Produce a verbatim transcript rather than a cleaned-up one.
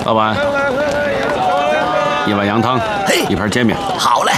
老板，一碗羊汤，一盘煎饼。 好嘞。